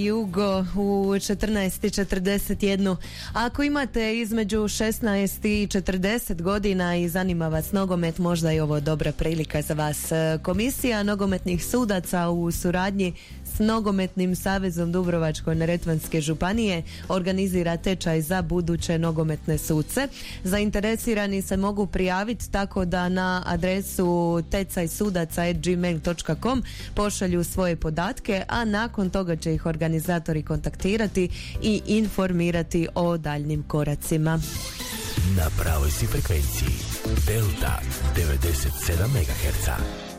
Jugo u 14:41. Ako imate između 16 i 40 godina i zanima vas nogomet, možda je ovo dobra prilika za vas. Komisija nogometnih sudaca u suradnji s Nogometnim savezom Dubrovačko-neretvanske županije organizira tečaj za buduće nogometne suce. Zainteresirani se mogu prijaviti tako da na adresu tecajsudaca@gmail.com pošalju svoje podatke, a nakon toga će ih organizatori kontaktirati i informirati o daljnim koracima. Na pravoj si frekvenciji Delta 97 MHz.